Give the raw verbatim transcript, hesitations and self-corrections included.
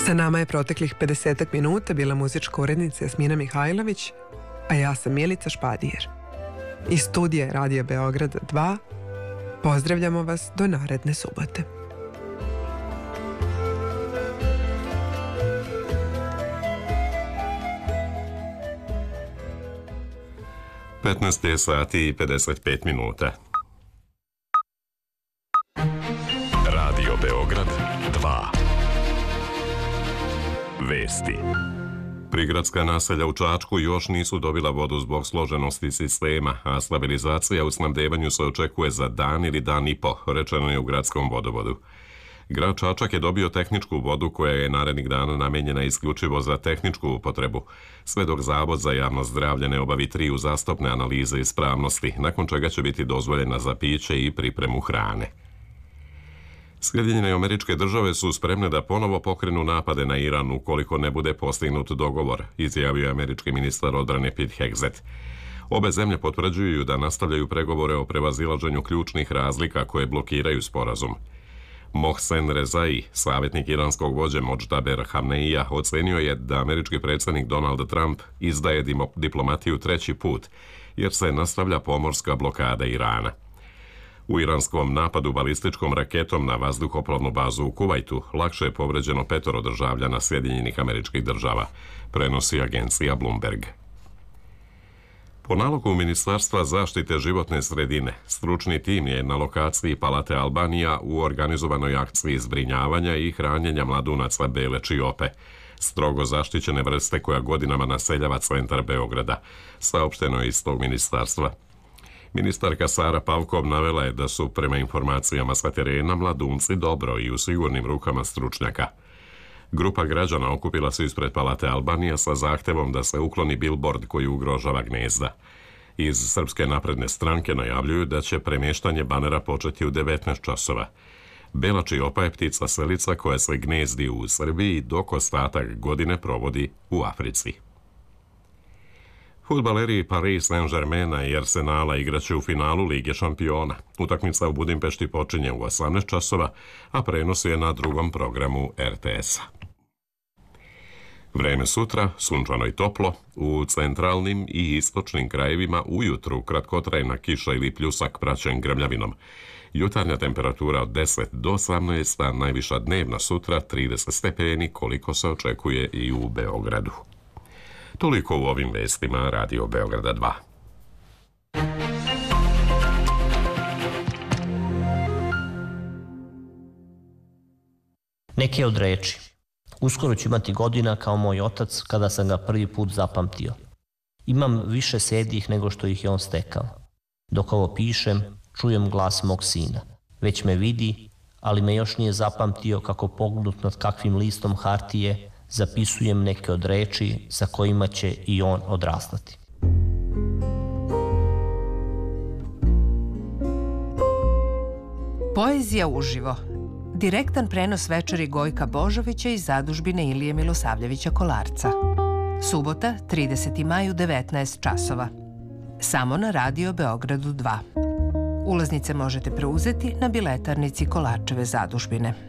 Sa nama je proteklih pedesetak minuta bila muzička urednica Jasmina Mihajlović, a ja sam Milica Špadijer. Iz studija Radio Beograd dva pozdravljamo vas do naredne subote. petnaest sati i pedeset pet minuta. Radio Beograd dva. Vesti. Prigradska naselja u Čačku još nisu dobila vodu zbog složenosti sistema, a stabilizacija u snabdevanju se očekuje za dan ili dan i po, rečeno je u gradskom vodovodu. Grad Čačak je dobio tehničku vodu koja je narednih dana namenjena isključivo za tehničku upotrebu, sve dok Zavod za javno zdravlje ne obavi tri uzastopne analize ispravnosti, nakon čega će biti dozvoljena za piće i pripremu hrane. Sjedinjene Američke Države su spremne da ponovo pokrenu napade na Iran ukoliko ne bude postignut dogovor, izjavio je američki ministar odbrane Pete Hegseth. Obe zemlje potvrđuju da nastavljaju pregovore o prevazilaženju ključnih razlika koje blokiraju sporazum. Mohsen Rezai, savjetnik iranskog vođe Modžtabe Hamneija, ocenio je da američki predsjednik Donald Trump izdaje diplomatiju treći put, jer se nastavlja pomorska blokada Irana. U iranskom napadu balističkom raketom na vazduhoplovnu bazu u Kuvajtu lakše je povređeno petoro državljana Sjedinjenih Američkih Država, prenosi agencija Bloomberg. Po nalogu Ministarstva zaštite životne sredine, stručni tim je na lokaciji Palate Albanija u organizovanoj akciji zbrinjavanja i hranjenja mladunaca bele čiope, strogo zaštićene vrste koja godinama naseljava centar Beograda, saopšteno je iz tog ministarstva. Ministarka Sara Pavkov navela je da su, prema informacijama sa terena, mladunci dobro i u sigurnim rukama stručnjaka. Grupa građana okupila se ispred Palate Albanija sa zahtevom da se ukloni bilbord koji ugrožava gnezda. Iz Srpske napredne stranke najavljuju da će premještanje banera početi u devetnaest časova. Bela čiopa je ptica selica koja se gnezdi u Srbiji dok ostatak godine provodi u Africi. Fudbaleri Paris Saint-Germaina i Arsenala igraće u finalu Lige šampiona. Utakmica u Budimpešti počinje u osamnaest časova, a prenos je na drugom programu er te esa. Vreme sutra, sunčano i toplo, u centralnim i istočnim krajevima ujutru kratkotrajna kiša ili pljusak praćen grmljavinom. Jutarnja temperatura od deset do osamnaest, a najviša dnevna sutra trideset stepeni, koliko se očekuje i u Beogradu. Toliko u ovim vestima Radio Beograda dva. Neke od reči. Uskoro ću imati godina kao moj otac kada sam ga prvi put zapamtio. Imam više sedih nego što ih je on stekao. Dok ovo pišem, čujem glas mog sina. Već me vidi, ali me još nije zapamtio kako pognut nad kakvim listom hartije zapisujem neke od reči sa kojima će i on odrastati. Poezija uživo. Direktan prenos večeri Gojka Božovića iz zadužbine Ilije Milosavljevića Kolarca. Subota, trideseti maj u devetnaest časova. Samo na Radio Beogradu dva. Ulaznice možete preuzeti na biletarnici Kolarčeve zadužbine.